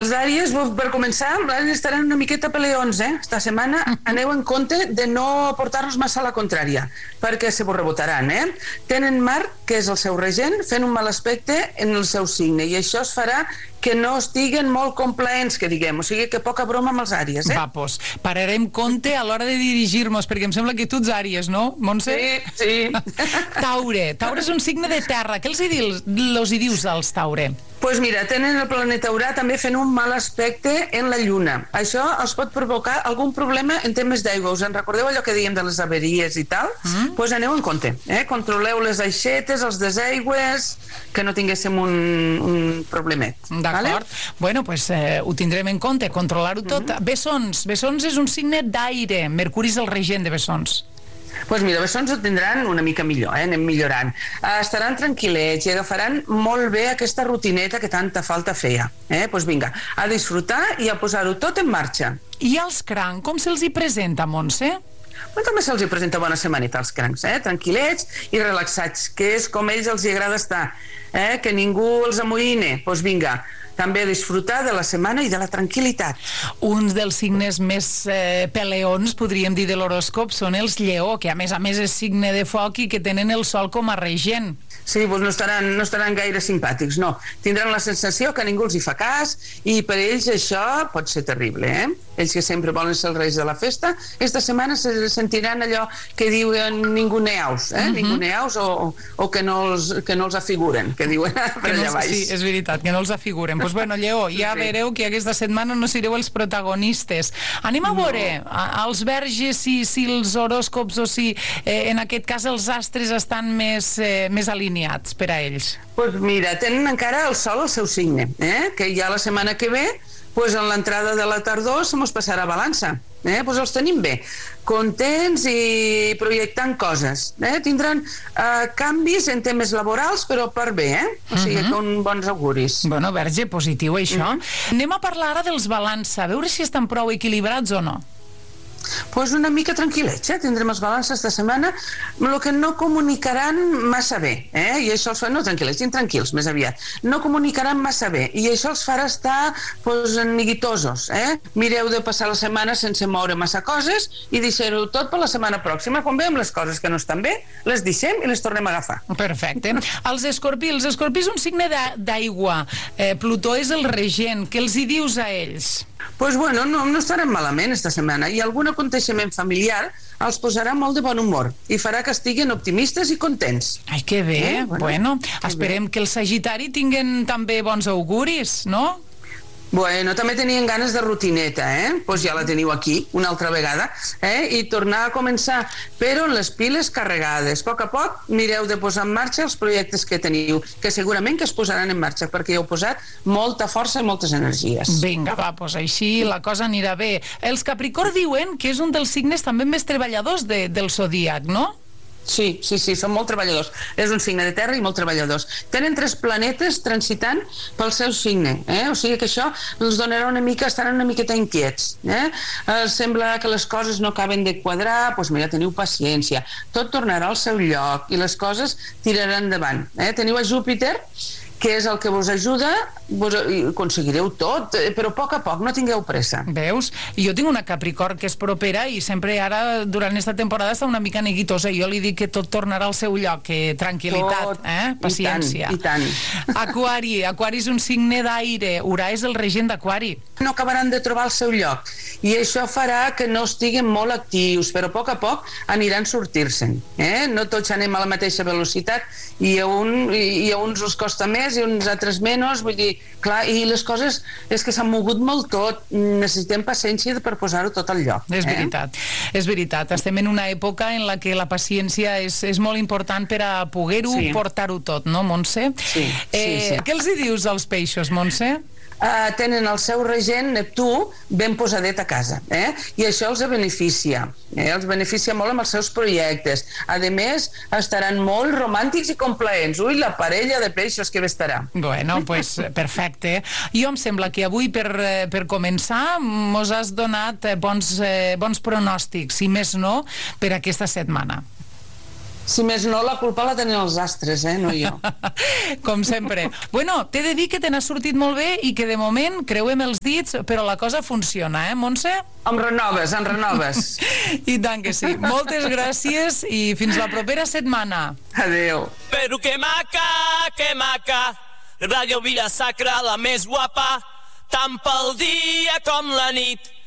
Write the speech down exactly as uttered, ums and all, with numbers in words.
Els d'Àries, per començar, estaran una miqueta peleons, eh? Esta setmana aneu en compte de no portar-nos massa a la contrària, perquè se vos rebotaran, eh? Tenen Mart, que és el seu regent, fent un mal aspecte en el seu signe, i això es farà que no estiguen molt complaents, que diguem, o sigui que poca broma amb els Àries, eh? Va, doncs, pararem compte a l'hora de dirigir-nos, perquè em sembla que tu ets Àries, no, Montse? Sí, sí. Taure, Taure és un signe de terra, què els hi dius, los hi dius als Taure? Doncs pues mira, tenen el planeta Urà també fent un mal aspecte en la Lluna. Això els pot provocar algun problema en temes d'aigua. Us en recordeu allò que dèiem de les averies i tal? Doncs mm. pues aneu en compte, eh? Controleu les aixetes, els desaigües, que no tinguéssim un, un problemet. D'acord. Vale? Bueno, doncs pues, eh, ho tindrem en compte, controlar-ho tot. Mm -hmm. Bessons, Bessons és un signe d'aire. Mercuri és el regent de Bessons. Doncs pues mira, Bessons ho tindran una mica millor, eh? Anem millorant. Uh, estaran tranquil·lets i agafaran molt bé aquesta rutineta que tanta falta feia. Eh? Doncs pues vinga, a disfrutar i a posar-ho tot en marxa. I als crancs, com se'ls hi presenta, Montse? Però també se'ls hi presenta bona setmaneta als crancs, eh? Tranquil·lets i relaxats, que és com a ells els hi agrada estar, eh? Que ningú els amoïne. Doncs pues vinga, també a disfrutar de la setmana i de la tranquil·litat. Uns dels signes més eh, peleons, podríem dir, de l'horòscop són els lleó, que a més a més és signe de foc i que tenen el sol com a regent. Sí, doncs no estaran, no estaran gaire simpàtics, no. Tindran la sensació que ningú els hi fa cas i per ells això pot ser terrible, eh? Ells que sempre volen ser els reis de la festa, esta setmana se sentiran allò que diuen ninguneaus, eh? Uh -huh. Ninguneaus o, o que, no els, que no els afiguren, que diuen per allà baix. Sí, és veritat, que no els afiguren. Doncs pues bueno, Lleó, ja sí. Veureu que aquesta setmana no sereu els protagonistes. Anem a veure, no. als verges, si, si els horòscops o si eh, en aquest cas els astres estan més, eh, més alineats per a ells. Doncs pues mira, tenen encara el sol al seu signe, eh? Que ja la setmana que ve, pues en l'entrada de la tardor se mos passarà a balança. Eh? Pues els tenim bé, contents i projectant coses. Eh? Tindran eh, canvis en temes laborals, però per bé, eh? O sigui uh -huh. que un bons auguris. Bueno, verge, positiu això. Uh -huh. Anem a parlar ara dels balança, a veure si estan prou equilibrats o no. Pues una mica tranquil·lets, eh? Tindrem els balances de setmana, el que no comunicaran massa bé, eh? I això els fa, no tranquil·lets, intranquils, més aviat, no comunicaran massa bé, i això els farà estar, pues, neguitosos, eh? Mireu de passar la setmana sense moure massa coses i deixeu-ho tot per la setmana pròxima. Quan veiem les coses que no estan bé, les deixem i les tornem a agafar. Perfecte. Els escorpís, els escorpís és un signe d'aigua, eh, Plutó és el regent, què els hi dius a ells? Doncs pues bueno, no, no estaran malament esta setmana, i algun aconteixement familiar els posarà molt de bon humor i farà que estiguin optimistes i contents. Ai, que bé, eh? bueno, bueno que esperem bé. Que el Sagitari tinguen també bons auguris, no? Bueno, també tenien ganes de rutineta, eh? Doncs pues ja la teniu aquí, una altra vegada, eh? I tornar a començar, però amb les piles carregades. A poc a poc mireu de posar en marxa els projectes que teniu, que segurament que es posaran en marxa, perquè heu posat molta força i moltes energies. Vinga, va, doncs així la cosa anirà bé. Els Capricorn diuen que és un dels signes també més treballadors de, del zodíac, no? Sí, sí, sí, són molt treballadors. És un signe de terra i molt treballadors. Tenen tres planetes transitant pel seu signe, eh? O sigui que això els donarà una mica, estaran una miqueta inquiets, eh? Eh, sembla que les coses no acaben de quadrar, doncs mira, teniu paciència. Tot tornarà al seu lloc i les coses tiraran endavant, eh? Teniu a Júpiter, que és el que vos ajuda, vos aconseguireu tot, però a poc a poc, no tingueu pressa. Veus? Jo tinc una Capricorn que és propera i sempre ara, durant esta temporada, està una mica neguitosa. Jo li dic que tot tornarà al seu lloc, que tranquil·litat, tot, eh? Paciència. I tant, i tant. Aquari, Aquari és un signe d'aire, Urà és el regent d'Aquari. No acabaran de trobar el seu lloc, i això farà que no estiguen molt actius, però a poc a poc aniran sortir-se'n, eh? No tots anem a la mateixa velocitat, i a, un, i a uns els costa més i uns altres menys, vull dir, clar, i les coses és que s'han mogut molt tot, necessitem paciència per posar-ho tot al lloc. És veritat, eh? és veritat, estem en una època en la que la paciència és, és molt important per a poder-ho sí. portar-ho tot, no, Montse? Sí, sí, eh, sí. Què els hi dius als peixos, Montse? Uh, tenen el seu regent Neptú ben posadet a casa, eh? I això els beneficia, eh? Els beneficia molt amb els seus projectes. A més, estaran molt romàntics i complaents. Ui, la parella de peixos que bé estarà. Bueno, pues perfecte. Jo em sembla que avui per, per començar mos has donat bons, eh, bons pronòstics, si més no, per aquesta setmana. Si més no, la culpa la tenen els astres, eh, no jo. Com sempre. Bueno, t'he de dir que te n'ha sortit molt bé i que de moment creuem els dits, però la cosa funciona, eh, Montse? Em renoves, em renoves. I tant que sí. Moltes gràcies i fins la propera setmana. Adéu. Però que maca, que maca, Ràdio Vila Sacra, la més guapa, tant pel dia com la nit.